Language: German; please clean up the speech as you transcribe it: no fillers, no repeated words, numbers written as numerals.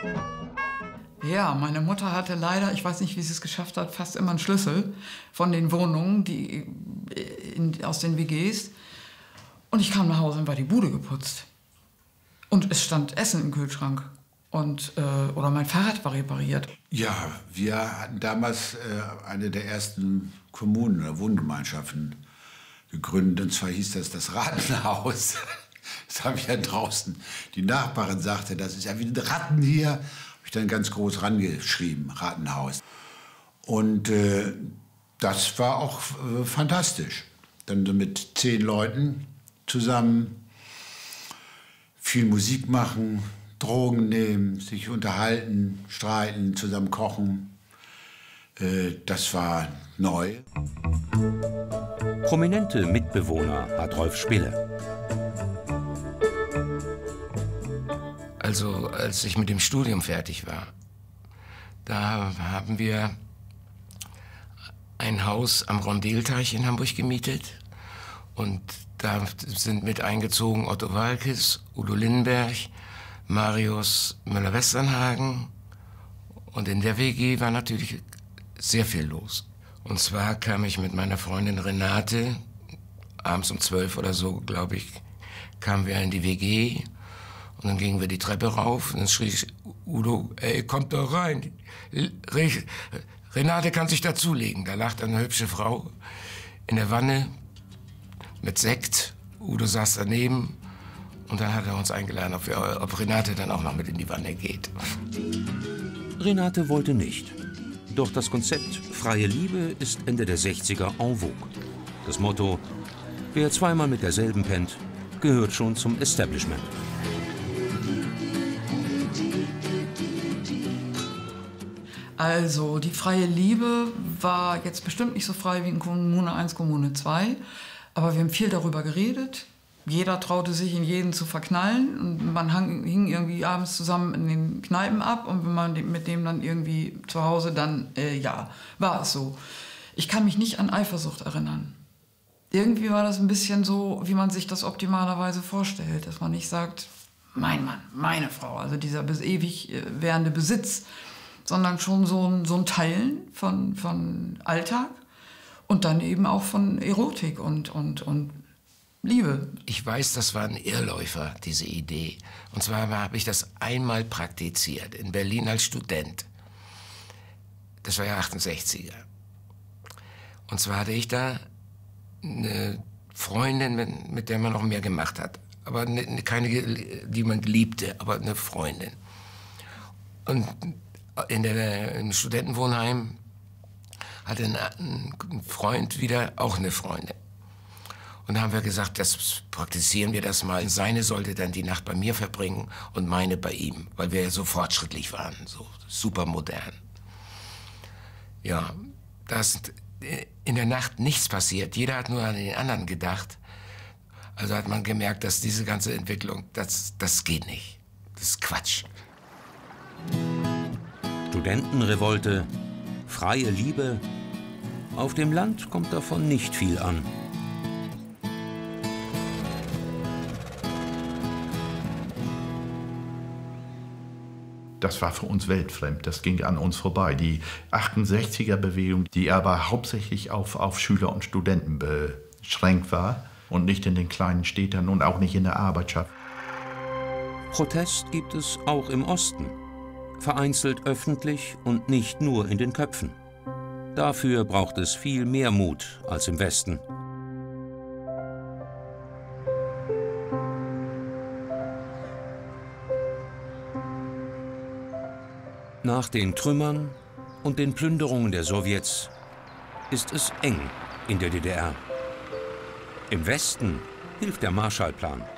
Ja, meine Mutter hatte leider, ich weiß nicht, wie sie es geschafft hat, fast immer einen Schlüssel von den Wohnungen, aus den WGs. Und ich kam nach Hause und war die Bude geputzt. Und es stand Essen im Kühlschrank. Oder mein Fahrrad war repariert. Ja, wir hatten damals eine der ersten Kommunen oder Wohngemeinschaften gegründet. Und zwar hieß das Rattenhaus. Das habe ich ja draußen. Die Nachbarin sagte, das ist ja wie ein Ratten hier. Habe ich dann ganz groß rangeschrieben, Rattenhaus. Und das war auch fantastisch. Dann so mit 10 Leuten zusammen viel Musik machen, Drogen nehmen, sich unterhalten, streiten, zusammen kochen. Das war neu. Prominente Mitbewohner hat Rolf Spille. Also, als ich mit dem Studium fertig war, da haben wir ein Haus am Rondelteich in Hamburg gemietet. Und da sind mit eingezogen Otto Waalkes, Udo Lindenberg, Marius Müller-Westernhagen. Und in der WG war natürlich sehr viel los. Und zwar kam ich mit meiner Freundin Renate, abends um 12 oder so, glaube ich, kamen wir in die WG. Und dann gingen wir die Treppe rauf und dann schrie Udo, ey, kommt doch rein. Renate kann sich dazulegen. Da lag eine hübsche Frau in der Wanne mit Sekt. Udo saß daneben und dann hat er uns eingeladen, ob Renate dann auch noch mit in die Wanne geht. Renate wollte nicht. Doch das Konzept freie Liebe ist Ende der 60er en vogue. Das Motto, wer zweimal mit derselben pennt, gehört schon zum Establishment. Also, die freie Liebe war jetzt bestimmt nicht so frei wie in Kommune 1, Kommune 2. Aber wir haben viel darüber geredet. Jeder traute sich, in jeden zu verknallen. Und man hing irgendwie abends zusammen in den Kneipen ab. Und wenn man mit dem dann irgendwie zu Hause, dann, ja, war es so. Ich kann mich nicht an Eifersucht erinnern. Irgendwie war das ein bisschen so, wie man sich das optimalerweise vorstellt. Dass man nicht sagt, mein Mann, meine Frau, also dieser ewig währende Besitz. Sondern schon so ein Teilen von Alltag und dann eben auch von Erotik und Liebe. Ich weiß, das war ein Irrläufer, diese Idee. Und zwar habe ich das einmal praktiziert, in Berlin als Student. Das war ja 68er. Und zwar hatte ich da eine Freundin, mit der man noch mehr gemacht hat. Aber keine, die man liebte, aber eine Freundin. Und im Studentenwohnheim hatte ein Freund wieder auch eine Freundin. Und da haben wir gesagt, praktizieren wir das mal. Seine sollte dann die Nacht bei mir verbringen und meine bei ihm, weil wir ja so fortschrittlich waren, so super modern. Ja, da ist in der Nacht nichts passiert. Jeder hat nur an den anderen gedacht. Also hat man gemerkt, dass diese ganze Entwicklung, das geht nicht. Das ist Quatsch. Studentenrevolte, freie Liebe. Auf dem Land kommt davon nicht viel an. Das war für uns weltfremd, das ging an uns vorbei. Die 68er-Bewegung, die aber hauptsächlich auf Schüler und Studenten beschränkt war und nicht in den kleinen Städten und auch nicht in der Arbeitschaft. Protest gibt es auch im Osten. Vereinzelt öffentlich und nicht nur in den Köpfen. Dafür braucht es viel mehr Mut als im Westen. Nach den Trümmern und den Plünderungen der Sowjets ist es eng in der DDR. Im Westen hilft der Marshallplan.